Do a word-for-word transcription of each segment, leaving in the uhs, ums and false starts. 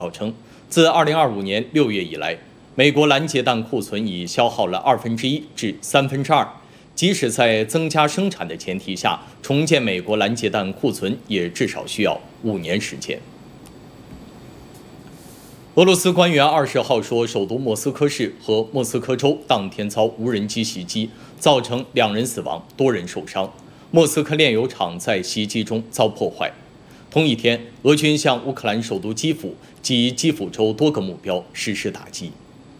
称，自二零二五年六月以来，美国拦截弹库存已消耗了二分之一至三分之二。即使在增加生产的前提下，重建美国拦截弹库存也至少需要五年时间。俄罗斯官员二十号说，首都莫斯科市和莫斯科州当天遭无人机袭击，造成两人死亡，多人受伤。莫斯科炼油厂在袭击中遭破坏。同一天，俄军向乌克兰首都基辅及基辅州多个目标实施打击。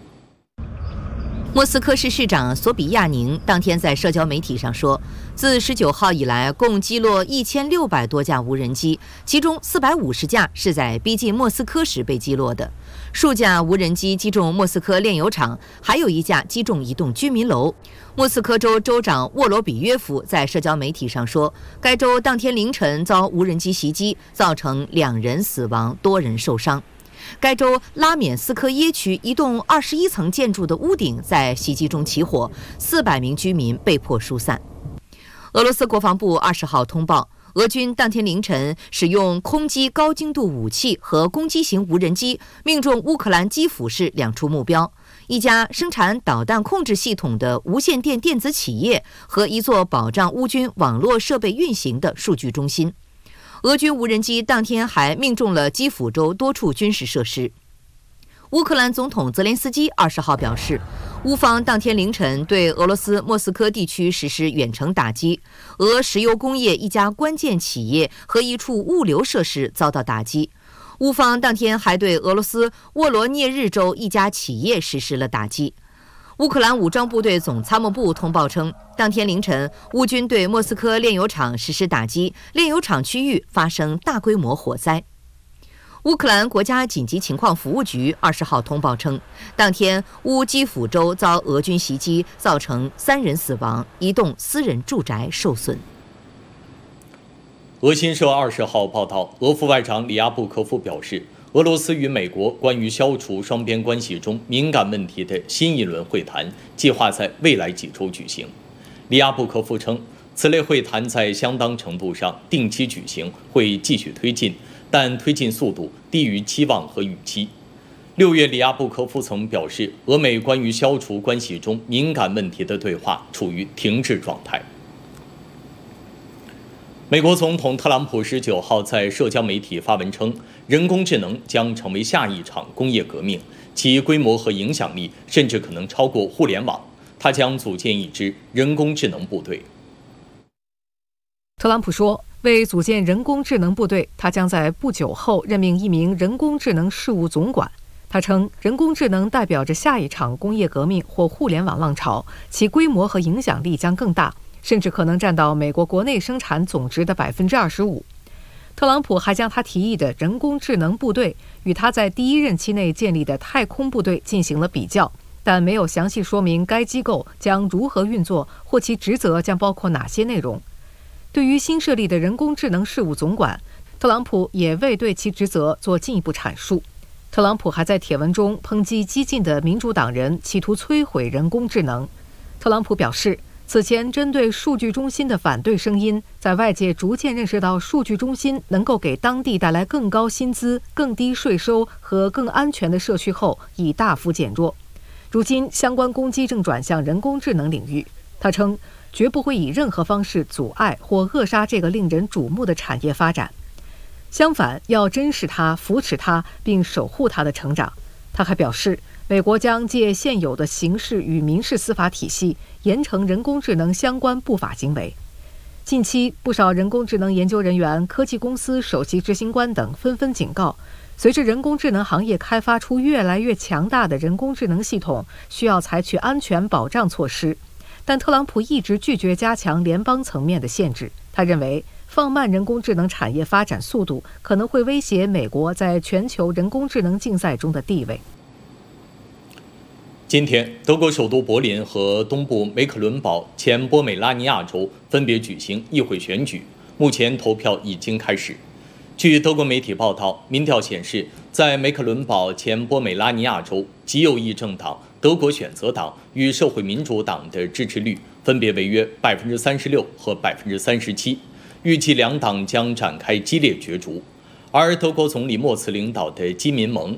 莫斯科市市长索比亚宁当天在社交媒体上说，自十九号以来，共击落一千六百多架无人机，其中四百五十架是在逼近莫斯科时被击落的。数架无人机击中莫斯科炼油厂，还有一架击中一栋居民楼。莫斯科州州长沃罗比约夫在社交媒体上说，该州当天凌晨遭无人机袭击，造成两人死亡，多人受伤。该州拉缅斯科耶区一栋二十一层建筑的屋顶在袭击中起火，四百名居民被迫疏散。俄罗斯国防部二十号通报，俄军当天凌晨使用空击高精度武器和攻击型无人机，命中乌克兰基辅市两处目标：一家生产导弹控制系统的无线电电子企业和一座保障乌军网络设备运行的数据中心。俄军无人机当天还命中了基辅州多处军事设施。乌克兰总统泽连斯基二十号表示，乌方当天凌晨对俄罗斯莫斯科地区实施远程打击，俄石油工业一家关键企业和一处物流设施遭到打击。乌方当天还对俄罗斯沃罗涅日州一家企业实施了打击。乌克兰武装部队总参谋部通报称，当天凌晨，乌军对莫斯科炼油厂实施打击，炼油厂区域发生大规模火灾。乌克兰国家紧急情况服务局二十号通报称，当天乌基辅州遭俄军袭击，造成三人死亡，一栋私人住宅受损。 俄新社二十号报道，俄副外长里亚布科夫表示，俄罗斯与美国关于消除双边关系中敏感问题的新一轮会谈计划在未来几周举行。里亚布科夫称，此类会谈在相当程度上定期举行，会继续推进，但推进速度低于期望和预期。六月，里亚布科夫曾表示，俄美关于消除关系中敏感问题的对话处于停滞状态。美国总统特朗普十九号在社交媒体发文称，人工智能将成为下一场工业革命，其规模和影响力甚至可能超过互联网。他将组建一支人工智能部队。 特朗普说，为组建人工智能部队，他将在不久后任命一名人工智能事务总管。他称，人工智能代表着下一场工业革命或互联网浪潮，其规模和影响力将更大，甚至可能占到美国国内生产总值的百分之二十五。特朗普还将他提议的人工智能部队与他在第一任期内建立的太空部队进行了比较，但没有详细说明该机构将如何运作或其职责将包括哪些内容。对于新设立的人工智能事务总管，特朗普也未对其职责做进一步阐述。特朗普还在帖文中抨击激进的民主党人企图摧毁人工智能。特朗普表示，此前针对数据中心的反对声音，在外界逐渐认识到数据中心能够给当地带来更高薪资、更低税收和更安全的社区后，已大幅减弱。如今，相关攻击正转向人工智能领域。他称，绝不会以任何方式阻碍或扼杀这个令人瞩目的产业发展。相反，要珍视它、扶持它，并守护它的成长。他还表示，美国将借现有的刑事与民事司法体系，严惩人工智能相关不法行为。近期，不少人工智能研究人员、科技公司首席执行官等纷纷警告，随着人工智能行业开发出越来越强大的人工智能系统，需要采取安全保障措施。但特朗普一直拒绝加强联邦层面的限制。他认为，放慢人工智能产业发展速度可能会威胁美国在全球人工智能竞赛中的地位。 今天，德国首都柏林和东部梅克伦堡前波美拉尼亚州分别举行议会选举，目前投票已经开始。据德国媒体报道，民调显示，在梅克伦堡前波美拉尼亚州，极右翼政党德国选择党与社会民主党的支持率分别为约百分之三十六和百分之三十七，预计两党将展开激烈角逐。而德国总理默茨领导的基民盟